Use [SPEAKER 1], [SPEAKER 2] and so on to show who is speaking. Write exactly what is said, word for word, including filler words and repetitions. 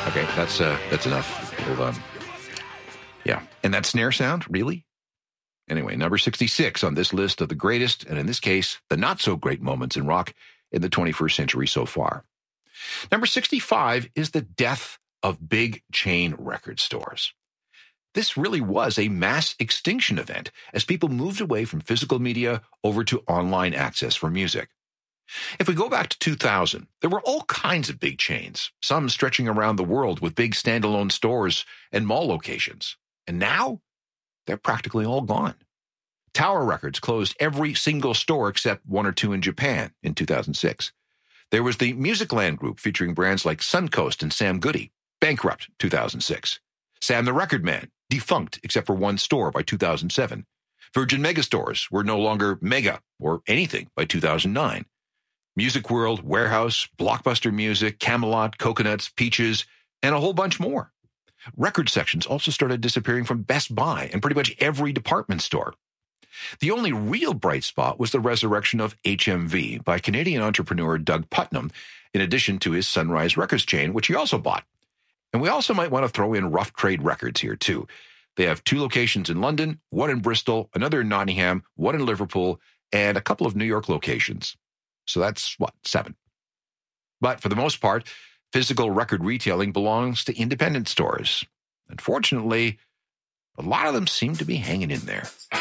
[SPEAKER 1] Okay, that's uh, that's enough. Hold on. Yeah, and that snare sound, really? Anyway, number sixty-six on this list of the greatest, and in this case, the not-so-great moments in rock in the twenty-first century so far. Number sixty-five is the death of big chain record stores. This really was a mass extinction event as people moved away from physical media over to online access for music. If we go back to two thousand, there were all kinds of big chains, some stretching around the world with big standalone stores and mall locations. And now, they're practically all gone. Tower Records closed every single store except one or two in Japan in two thousand six. There was the Musicland Group featuring brands like Suncoast and Sam Goody, bankrupt two thousand six. Sam the Record Man, defunct except for one store by two thousand seven. Virgin Megastores were no longer mega or anything by two thousand nine. Music World, Warehouse, Blockbuster Music, Camelot, Coconuts, Peaches, and a whole bunch more. Record sections also started disappearing from Best Buy and pretty much every department store. The only real bright spot was the resurrection of H M V by Canadian entrepreneur Doug Putnam, in addition to his Sunrise Records chain, which he also bought. And we also might want to throw in Rough Trade Records here, too. They have two locations in London, one in Bristol, another in Nottingham, one in Liverpool, and a couple of New York locations. So that's, what, seven. But for the most part, physical record retailing belongs to independent stores. Unfortunately, a lot of them seem to be hanging in there.